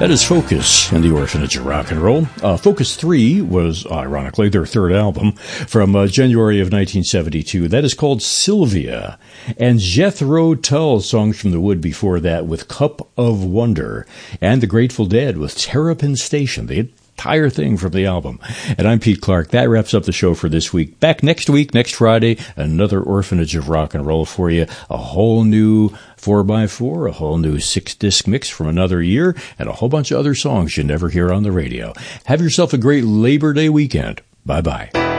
That is Focus and the Orphanage of Rock and Roll. Focus 3 was, ironically, their third album from January of 1972. That is called Sylvia. And Jethro Tull, songs from the wood before that, with Cup of Wonder. And the Grateful Dead with Terrapin Station. The entire thing from the album. And I'm Pete Clark. That wraps up the show for this week. Back next week, next Friday, another Orphanage of Rock and Roll for you. A whole new 4x4, a whole new 6-disc mix from another year, and a whole bunch of other songs you never hear on the radio. Have yourself a great Labor Day weekend. Bye-bye.